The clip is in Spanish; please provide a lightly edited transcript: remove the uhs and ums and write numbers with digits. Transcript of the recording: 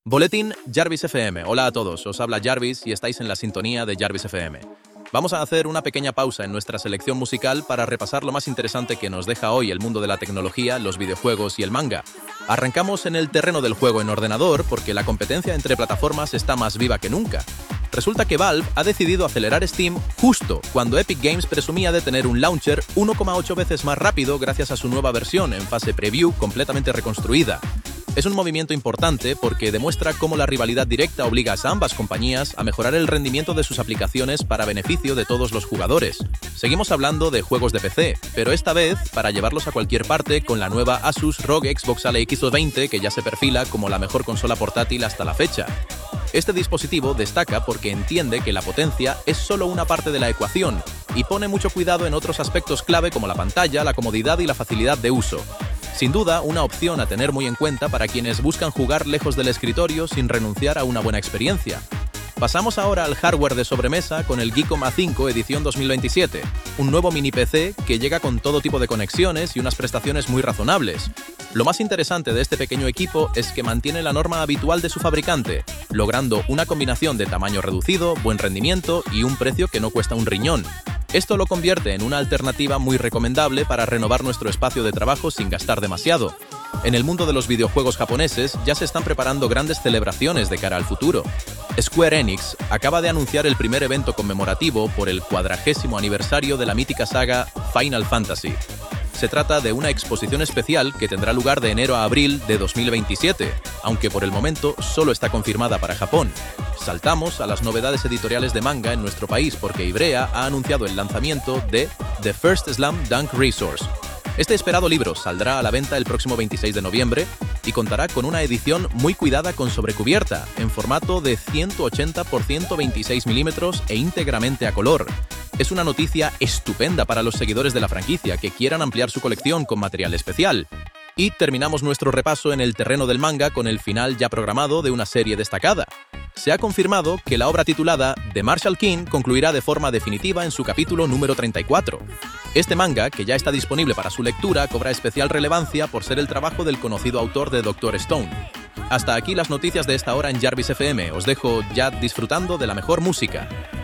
Boletín Jarvis FM. Hola a todos, os habla Jarvis y estáis en la sintonía de Jarvis FM. Vamos a hacer una pequeña pausa en nuestra selección musical para repasar lo más interesante que nos deja hoy el mundo de la tecnología, los videojuegos y el manga. Arrancamos en el terreno del juego en ordenador porque la competencia entre plataformas está más viva que nunca. Resulta que Valve ha decidido acelerar Steam justo cuando Epic Games presumía de tener un launcher 1,8 veces más rápido gracias a su nueva versión en fase preview completamente reconstruida. Es un movimiento importante porque demuestra cómo la rivalidad directa obliga a ambas compañías a mejorar el rendimiento de sus aplicaciones para beneficio de todos los jugadores. Seguimos hablando de juegos de PC, pero esta vez para llevarlos a cualquier parte con la nueva Asus ROG Xbox Ally X220 que ya se perfila como la mejor consola portátil hasta la fecha. Este dispositivo destaca porque entiende que la potencia es solo una parte de la ecuación y pone mucho cuidado en otros aspectos clave como la pantalla, la comodidad y la facilidad de uso. Sin duda, una opción a tener muy en cuenta para quienes buscan jugar lejos del escritorio sin renunciar a una buena experiencia. Pasamos ahora al hardware de sobremesa con el Geekom A5 edición 2027, un nuevo mini PC que llega con todo tipo de conexiones y unas prestaciones muy razonables. Lo más interesante de este pequeño equipo es que mantiene la norma habitual de su fabricante, logrando una combinación de tamaño reducido, buen rendimiento y un precio que no cuesta un riñón. Esto lo convierte en una alternativa muy recomendable para renovar nuestro espacio de trabajo sin gastar demasiado. En el mundo de los videojuegos japoneses ya se están preparando grandes celebraciones de cara al futuro. Square Enix acaba de anunciar el primer evento conmemorativo por el 40º aniversario de la mítica saga Final Fantasy. Se trata de una exposición especial que tendrá lugar de enero a abril de 2027, aunque por el momento solo está confirmada para Japón. Saltamos a las novedades editoriales de manga en nuestro país porque Ibrea ha anunciado el lanzamiento de The First Slam Dunk Resource. Este esperado libro saldrá a la venta el próximo 26 de noviembre y contará con una edición muy cuidada con sobrecubierta, en formato de 180 x 126 milímetros e íntegramente a color. Es una noticia estupenda para los seguidores de la franquicia que quieran ampliar su colección con material especial. Y terminamos nuestro repaso en el terreno del manga con el final ya programado de una serie destacada. Se ha confirmado que la obra titulada The Marshall King concluirá de forma definitiva en su capítulo número 34. Este manga, que ya está disponible para su lectura, cobra especial relevancia por ser el trabajo del conocido autor de Dr. Stone. Hasta aquí las noticias de esta hora en Jarvis FM. Os dejo ya disfrutando de la mejor música.